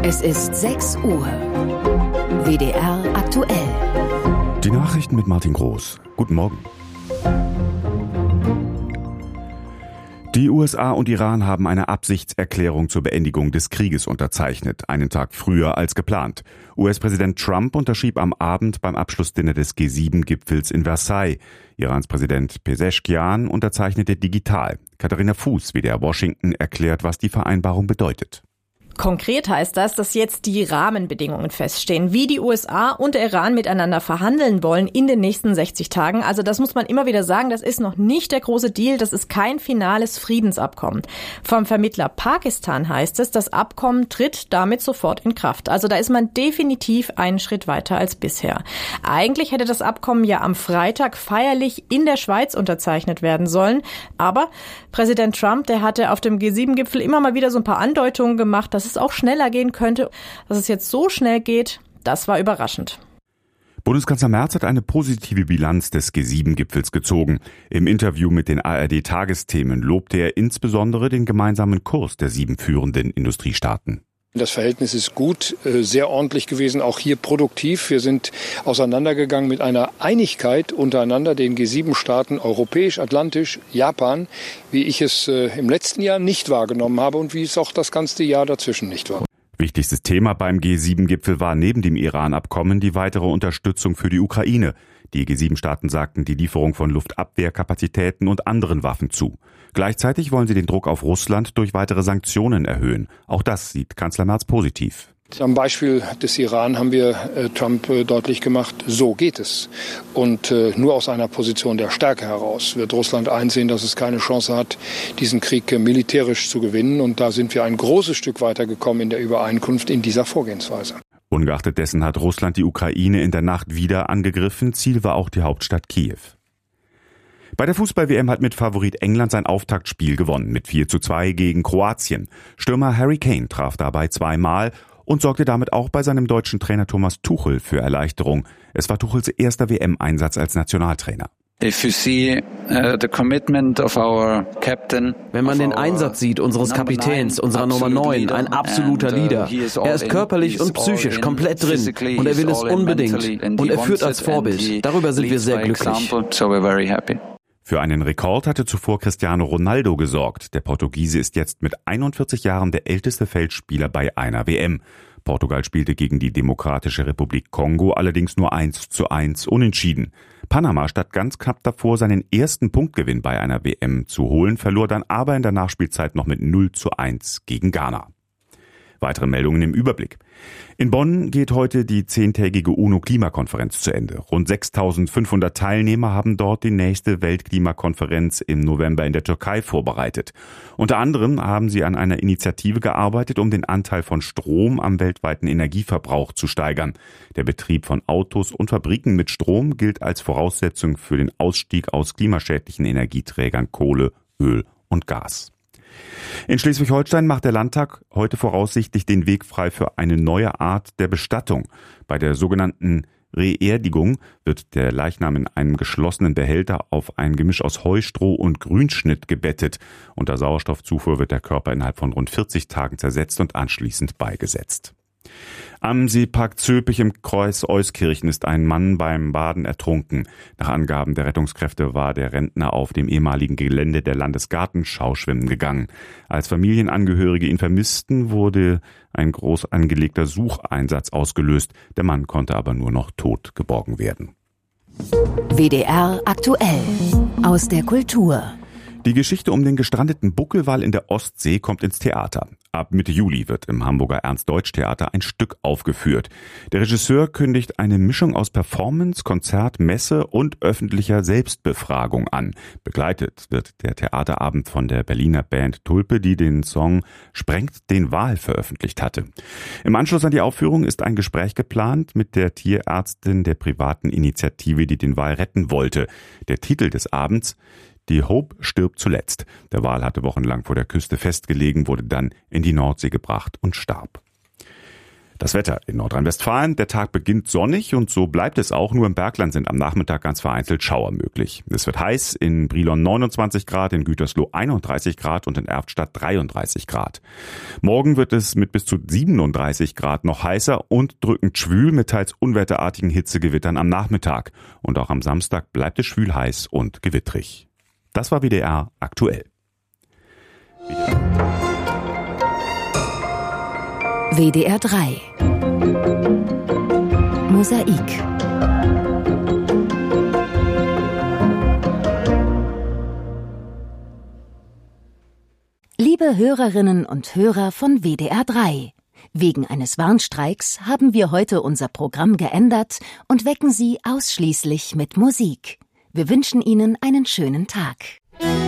Es ist 6 Uhr. WDR aktuell. Die Nachrichten mit Martin Groß. Guten Morgen. Die USA und Iran haben eine Absichtserklärung zur Beendigung des Krieges unterzeichnet, einen Tag früher als geplant. US-Präsident Trump unterschrieb am Abend beim Abschlussdinner des G7-Gipfels in Versailles. Irans Präsident Pezeshkian unterzeichnete digital. Katharina Fuß, WDR Washington, erklärt, was die Vereinbarung bedeutet. Konkret heißt das, dass jetzt die Rahmenbedingungen feststehen, wie die USA und der Iran miteinander verhandeln wollen in den nächsten 60 Tagen. Also das muss man immer wieder sagen, das ist noch nicht der große Deal, das ist kein finales Friedensabkommen. Vom Vermittler Pakistan heißt es, das Abkommen tritt damit sofort in Kraft. Also da ist man definitiv einen Schritt weiter als bisher. Eigentlich hätte das Abkommen ja am Freitag feierlich in der Schweiz unterzeichnet werden sollen. Aber Präsident Trump, der hatte auf dem G7-Gipfel immer mal wieder so ein paar Andeutungen gemacht, dass es auch schneller gehen könnte. Dass es jetzt so schnell geht, das war überraschend. Bundeskanzler Merz hat eine positive Bilanz des G7-Gipfels gezogen. Im Interview mit den ARD-Tagesthemen lobte er insbesondere den gemeinsamen Kurs der 7 führenden Industriestaaten. Das Verhältnis ist gut, sehr ordentlich gewesen, auch hier produktiv. Wir sind auseinandergegangen mit einer Einigkeit untereinander, den G7-Staaten, europäisch, atlantisch, Japan, wie ich es im letzten Jahr nicht wahrgenommen habe und wie es auch das ganze Jahr dazwischen nicht war. Wichtigstes Thema beim G7-Gipfel war neben dem Iran-Abkommen die weitere Unterstützung für die Ukraine. Die G7-Staaten sagten die Lieferung von Luftabwehrkapazitäten und anderen Waffen zu. Gleichzeitig wollen sie den Druck auf Russland durch weitere Sanktionen erhöhen. Auch das sieht Kanzler Merz positiv. Am Beispiel des Iran haben wir Trump deutlich gemacht, so geht es. Und nur aus einer Position der Stärke heraus wird Russland einsehen, dass es keine Chance hat, diesen Krieg militärisch zu gewinnen. Und da sind wir ein großes Stück weitergekommen in der Übereinkunft in dieser Vorgehensweise. Ungeachtet dessen hat Russland die Ukraine in der Nacht wieder angegriffen. Ziel war auch die Hauptstadt Kiew. Bei der Fußball-WM hat mit Favorit England sein Auftaktspiel gewonnen mit 4:2 gegen Kroatien. Stürmer Harry Kane traf dabei 2-mal und sorgte damit auch bei seinem deutschen Trainer Thomas Tuchel für Erleichterung. Es war Tuchels erster WM-Einsatz als Nationaltrainer. Wenn man den Einsatz sieht unseres Kapitäns, unserer Nummer 9, ein absoluter Leader. Er ist körperlich und psychisch komplett drin und er will es unbedingt und er führt als Vorbild. Darüber sind wir sehr glücklich. Für einen Rekord hatte zuvor Cristiano Ronaldo gesorgt. Der Portugiese ist jetzt mit 41 Jahren der älteste Feldspieler bei einer WM. Portugal spielte gegen die Demokratische Republik Kongo allerdings nur 1:1 unentschieden. Panama stand ganz knapp davor, seinen ersten Punktgewinn bei einer WM zu holen, verlor dann aber in der Nachspielzeit noch mit 0:1 gegen Ghana. Weitere Meldungen im Überblick. In Bonn geht heute die 10-tägige UNO-Klimakonferenz zu Ende. Rund 6.500 Teilnehmer haben dort die nächste Weltklimakonferenz im November in der Türkei vorbereitet. Unter anderem haben sie an einer Initiative gearbeitet, um den Anteil von Strom am weltweiten Energieverbrauch zu steigern. Der Betrieb von Autos und Fabriken mit Strom gilt als Voraussetzung für den Ausstieg aus klimaschädlichen Energieträgern Kohle, Öl und Gas. In Schleswig-Holstein macht der Landtag heute voraussichtlich den Weg frei für eine neue Art der Bestattung. Bei der sogenannten Reerdigung wird der Leichnam in einem geschlossenen Behälter auf ein Gemisch aus Heu, Stroh und Grünschnitt gebettet. Unter Sauerstoffzufuhr wird der Körper innerhalb von rund 40 Tagen zersetzt und anschließend beigesetzt. Am Seepark Zülpich im Kreis Euskirchen ist ein Mann beim Baden ertrunken. Nach Angaben der Rettungskräfte war der Rentner auf dem ehemaligen Gelände der Landesgartenschau schwimmen gegangen. Als Familienangehörige ihn vermissten, wurde ein groß angelegter Sucheinsatz ausgelöst. Der Mann konnte aber nur noch tot geborgen werden. WDR aktuell aus der Kultur. Die Geschichte um den gestrandeten Buckelwal in der Ostsee kommt ins Theater. Ab Mitte Juli wird im Hamburger Ernst-Deutsch-Theater ein Stück aufgeführt. Der Regisseur kündigt eine Mischung aus Performance, Konzert, Messe und öffentlicher Selbstbefragung an. Begleitet wird der Theaterabend von der Berliner Band Tulpe, die den Song Sprengt den Wal veröffentlicht hatte. Im Anschluss an die Aufführung ist ein Gespräch geplant mit der Tierärztin der privaten Initiative, die den Wal retten wollte. Der Titel des Abends: Die Hope stirbt zuletzt. Der Wal hatte wochenlang vor der Küste festgelegen, wurde dann in die Nordsee gebracht und starb. Das Wetter in Nordrhein-Westfalen. Der Tag beginnt sonnig und so bleibt es auch. Nur im Bergland sind am Nachmittag ganz vereinzelt Schauer möglich. Es wird heiß, in Brilon 29 Grad, in Gütersloh 31 Grad und in Erftstadt 33 Grad. Morgen wird es mit bis zu 37 Grad noch heißer und drückend schwül mit teils unwetterartigen Hitzegewittern am Nachmittag. Und auch am Samstag bleibt es schwül heiß und gewittrig. Das war WDR aktuell. WDR 3 Mosaik. Liebe Hörerinnen und Hörer von WDR 3, wegen eines Warnstreiks haben wir heute unser Programm geändert und wecken Sie ausschließlich mit Musik. Wir wünschen Ihnen einen schönen Tag.